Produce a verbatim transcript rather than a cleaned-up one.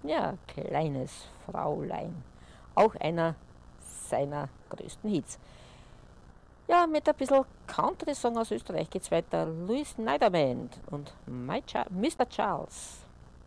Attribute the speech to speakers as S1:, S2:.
S1: Ja, kleines Fraulein. Auch einer seiner größten Hits. Ja, mit ein bisschen Country-Song aus Österreich geht's weiter. Louis Niederband und My Cha- Mister Charles.